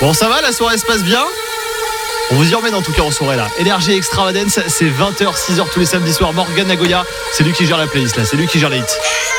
Bon, ça va, la soirée se passe bien? On vous y emmène en tout cas en soirée là. Énergie Extravagance, c'est 20h, 6h tous les samedis soirs. Morgan Nagoya, c'est lui qui gère la playlist là, c'est lui qui gère les hits.